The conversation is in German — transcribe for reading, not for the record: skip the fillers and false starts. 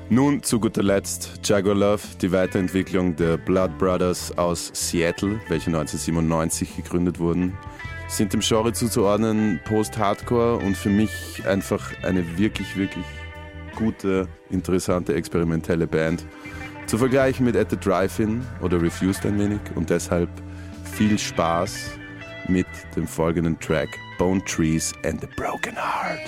Nun zu guter Letzt Jaguar Love, die Weiterentwicklung der Blood Brothers aus Seattle, welche 1997 gegründet wurden, sind dem Genre zuzuordnen Post-Hardcore und für mich einfach eine wirklich, wirklich gute, interessante, experimentelle Band. Zu vergleichen mit At the Drive-In oder Refused ein wenig und deshalb viel Spaß mit dem folgenden Track Bone Trees and the Broken Heart.